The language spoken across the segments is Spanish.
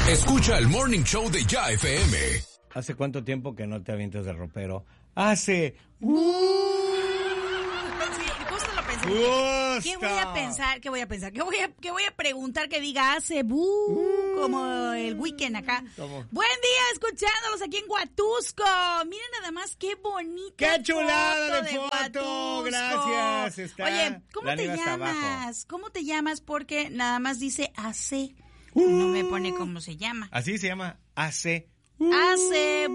Escucha el Morning Show de Ya FM. ¿Hace cuánto tiempo que no te avientas de ropero? Hace... Sí, justo lo pensé. ¿Qué voy a pensar? ¿Qué voy a pensar? ¿Qué voy a preguntar que diga hace como el weekend acá? ¿Cómo? Buen día, escuchándolos aquí en Huatusco. Miren nada más qué bonita. ¡Qué chulada de foto! Huatusco. Gracias. Está Oye, ¿cómo la te nieve hasta abajo. llamas? ¿Cómo te llamas? Porque nada más dice AC. No me pone cómo se llama. Así se llama AC. AC.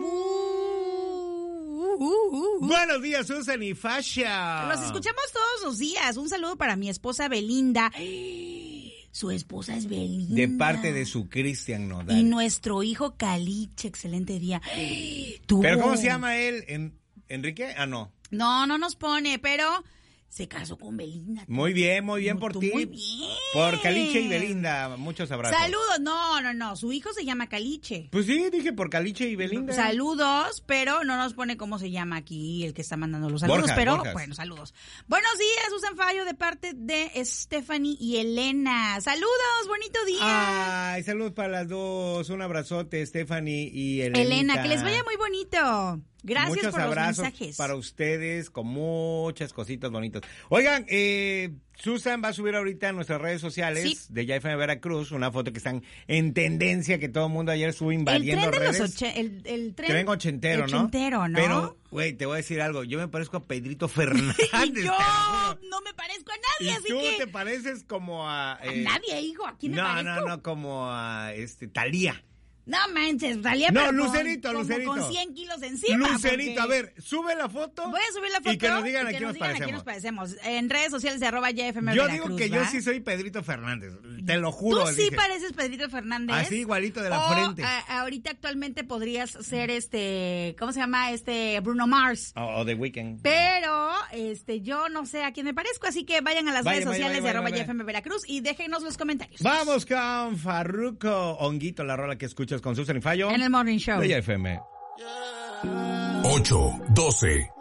Buenos días, Susan y Fasha. Los escuchamos todos los días. Un saludo para mi esposa Belinda. Su esposa es Belinda. De parte de su Cristian Nodal. Y nuestro hijo Caliche, excelente día. ¿Pero cómo se llama él? ¿Enrique? Ah, no. No nos pone, pero se casó con Belinda. Muy bien por ti. Muy bien. Por Caliche y Belinda, muchos abrazos. Saludos. No, su hijo se llama Caliche. Pues sí, dije por Caliche y Belinda. Saludos, pero no nos pone cómo se llama aquí el que está mandando los saludos, Borjas. Bueno, saludos. Buenos días, Susan Fallo, de parte de Stephanie y Elena. Saludos, bonito día. Ay, saludos para las dos. Un abrazote, Stephanie y Elena. Elena, que les vaya muy bonito. Gracias muchos por los abrazos mensajes. para ustedes, con muchas cositas bonitas. Oigan, Susan va a subir ahorita en nuestras redes sociales de Ya FM Veracruz una foto que están en tendencia, que todo el mundo ayer estuvo invadiendo el tren redes. El tren ochentero, ¿no? Ochentero, ¿no? Pero, güey, te voy a decir algo. Yo me parezco a Pedrito Fernández. Y yo no me parezco a nadie, y así tú que... te pareces como a... a nadie, hijo. ¿A quién me parezco? No, como a Thalía. No manches, salía No, pero Lucerito. con 100 kilos encima. Lucerito, a ver, sube la foto. Voy a subir la foto y que nos digan a quién nos parecemos. En redes sociales de @YFM Yo Veracruz, digo que ¿va? yo sí soy Pedrito Fernández, te lo juro. Tú sí pareces Pedrito Fernández. Así igualito de la frente. Ahorita actualmente podrías ser ¿cómo se llama? Bruno Mars. O The Weeknd. Pero yo no sé a quién me parezco, así que vayan a las redes sociales de @YFM Veracruz y déjenos los comentarios. Vamos con Farruko Honguito, la rola que escuchas con Susan y Fallo. En el Morning Show. De Ya FM. 8, 12.